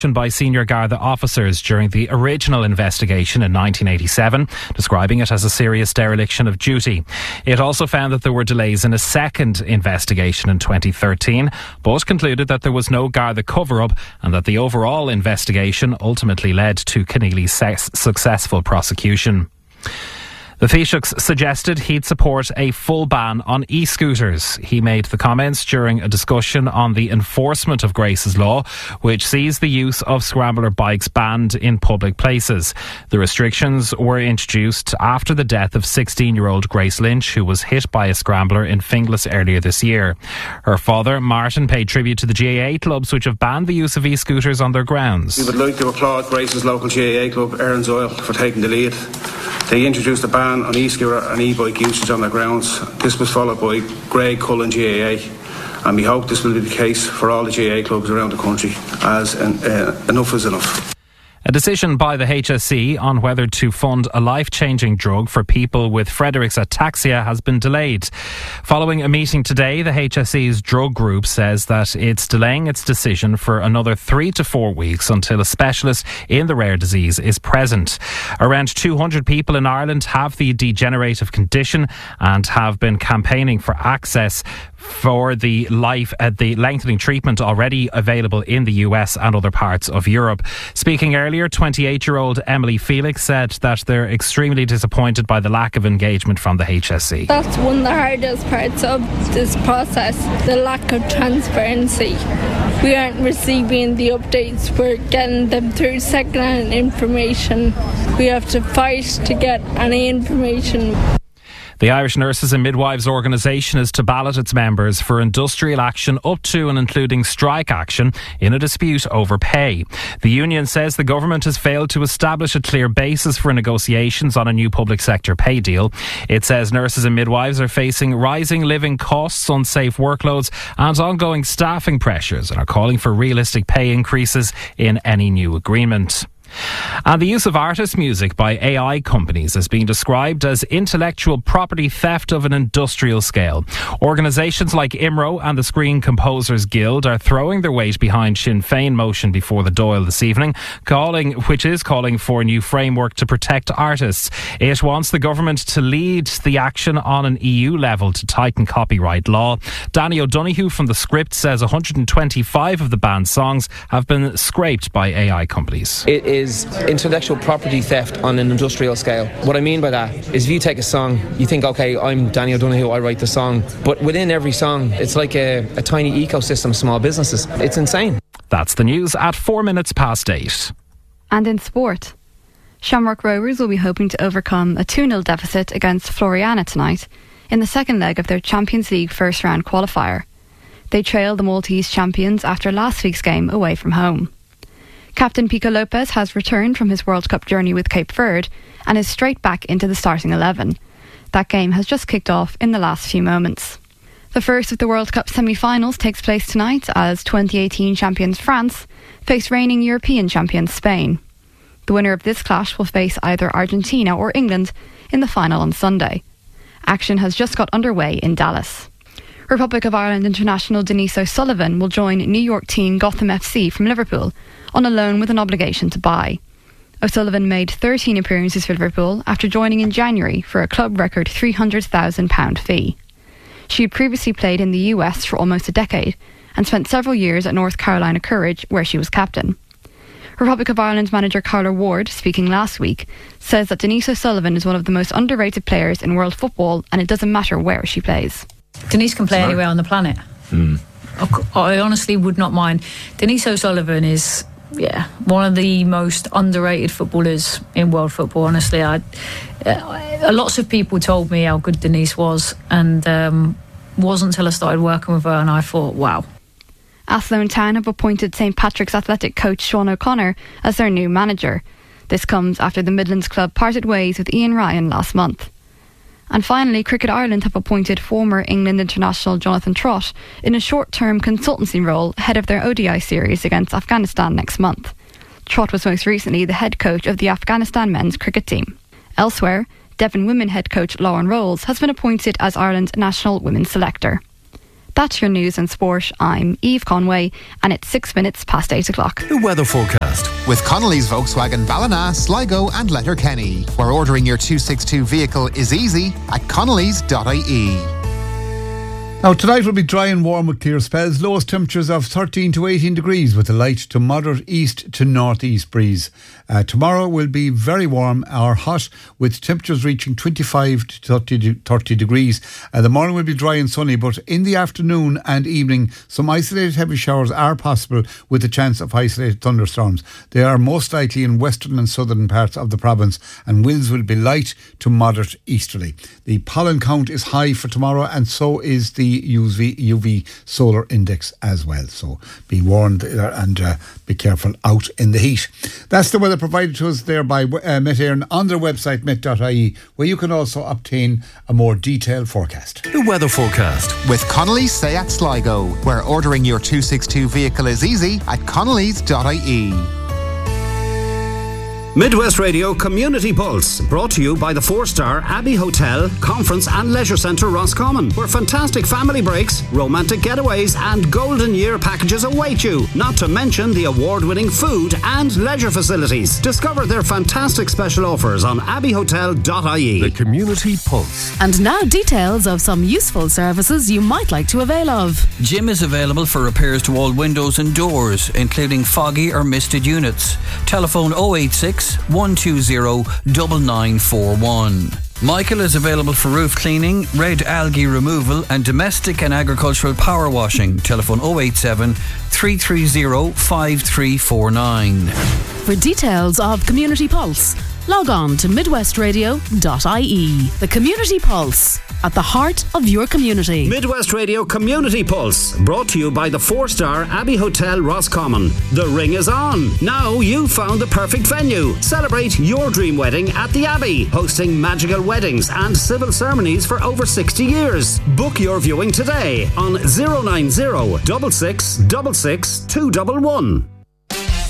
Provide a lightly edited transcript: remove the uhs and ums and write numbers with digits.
by senior Garda officers during the original investigation in 1987, describing it as a serious dereliction of duty. It also found that there were delays in a second investigation in 2013, but concluded that there was no Garda cover-up and that the overall investigation ultimately led to Keneally's successful prosecution. The Taoiseach suggested he'd support a full ban on e-scooters. He made the comments during a discussion on the enforcement of Grace's Law, which sees the use of scrambler bikes banned in public places. The restrictions were introduced after the death of 16-year-old Grace Lynch, who was hit by a scrambler in Finglas earlier this year. Her father, Martin, paid tribute to the GAA clubs which have banned the use of e-scooters on their grounds. We would like to applaud Grace's local GAA club, Erin's Oil, for taking the lead. They introduced a ban on e-scooter and e-bike usage on their grounds. This was followed by Greg Cullen GAA, and we hope this will be the case for all the GAA clubs around the country, as enough is enough. A decision by the HSE on whether to fund a life-changing drug for people with Friedreich's ataxia has been delayed. Following a meeting today, the HSE's drug group says that it's delaying its decision for another 3 to 4 weeks until a specialist in the rare disease is present. Around 200 people in Ireland have the degenerative condition and have been campaigning for access for the lengthening treatment already available in the US and other parts of Europe. Speaking earlier, 28-year-old Emily Felix said that they're extremely disappointed by the lack of engagement from the HSE. That's one of the hardest parts of this process, the lack of transparency. We aren't receiving the updates, we're getting them through second-hand information. We have to fight to get any information. The Irish Nurses and Midwives Organisation is to ballot its members for industrial action up to and including strike action in a dispute over pay. The union says the government has failed to establish a clear basis for negotiations on a new public sector pay deal. It says nurses and midwives are facing rising living costs, unsafe workloads and ongoing staffing pressures and are calling for realistic pay increases in any new agreement. And the use of artist music by AI companies is being described as intellectual property theft of an industrial scale. Organisations like IMRO and the Screen Composers Guild are throwing their weight behind Sinn Féin motion before the Dáil this evening, which is calling for a new framework to protect artists. It wants the government to lead the action on an EU level to tighten copyright law. Danny O'Donoghue from The Script says 125 of the banned songs have been scraped by AI companies. It is intellectual property theft on an industrial scale. What I mean by that is if you take a song, you think, okay, I'm Danny O'Donoghue, I write the song, but within every song it's like a tiny ecosystem of small businesses. It's insane. That's the news at 8:04. And in sport, Shamrock Rovers will be hoping to overcome a 2-0 deficit against Floriana tonight in the second leg of their Champions League first round qualifier. They trailed the Maltese champions after last week's game away from home. Captain Pico Lopez has returned from his World Cup journey with Cape Verde and is straight back into the starting 11. That game has just kicked off in the last few moments. The first of the World Cup semi-finals takes place tonight as 2018 champions France face reigning European champions Spain. The winner of this clash will face either Argentina or England in the final on Sunday. Action has just got underway in Dallas. Republic of Ireland international Denise O'Sullivan will join New York team Gotham FC from Liverpool on a loan with an obligation to buy. O'Sullivan made 13 appearances for Liverpool after joining in January for a club record £300,000 fee. She had previously played in the US for almost a decade and spent several years at North Carolina Courage, where she was captain. Republic of Ireland manager Carla Ward, speaking last week, says that Denise O'Sullivan is one of the most underrated players in world football and it doesn't matter where she plays. Denise can play anywhere on the planet. I honestly would not mind. Denise O'Sullivan is one of the most underrated footballers in world football, honestly. Lots of people told me how good Denise was, and wasn't until I started working with her and I thought, wow. Athlone Town have appointed St Patrick's athletic coach Sean O'Connor as their new manager. This comes after the Midlands club parted ways with Ian Ryan last month. And finally, Cricket Ireland have appointed former England international Jonathan Trott in a short-term consultancy role ahead of their ODI series against Afghanistan next month. Trott was most recently the head coach of the Afghanistan men's cricket team. Elsewhere, Devon women head coach Lauren Rolls has been appointed as Ireland's national women's selector. That's your news and sport. I'm Eve Conway, and it's 6 minutes past 8 o'clock. The weather forecast with Connolly's Volkswagen Ballina, Sligo and Letterkenny, where ordering your 262 vehicle is easy at connellys.ie. Now, tonight will be dry and warm with clear spells. Lowest temperatures of 13 to 18 degrees with a light to moderate east to northeast breeze. Tomorrow will be very warm or hot with temperatures reaching 25 to 30 degrees. The morning will be dry and sunny, but in the afternoon and evening, some isolated heavy showers are possible with a chance of isolated thunderstorms. They are most likely in western and southern parts of the province, and winds will be light to moderate easterly. The pollen count is high for tomorrow, and so is the UV solar index as well. So be warned and be careful out in the heat. That's the weather provided to us there by Met Éireann on their website met.ie, where you can also obtain a more detailed forecast. The weather forecast with Connolly's Seat Sligo, where ordering your 262 vehicle is easy at connellys.ie. Midwest Radio Community Pulse, brought to you by the 4-star Abbey Hotel, Conference and Leisure Centre Roscommon, where fantastic family breaks, romantic getaways and golden year packages await you, not to mention the award-winning food and leisure facilities. Discover their fantastic special offers on abbeyhotel.ie. The Community Pulse. And now details of some useful services you might like to avail of. Jim is available for repairs to all windows and doors, including foggy or misted units. Telephone 086 120 9941. Michael is available for roof cleaning, red algae removal and domestic and agricultural power washing. Telephone 087 330 5349. For details of Community Pulse, log on to midwestradio.ie. The Community Pulse, at the heart of your community. Midwest Radio Community Pulse, brought to you by the 4-star Abbey Hotel Roscommon. The ring is on. Now you've found the perfect venue. Celebrate your dream wedding at the Abbey, hosting magical weddings and civil ceremonies for over 60 years. Book your viewing today on 090 66 66 211.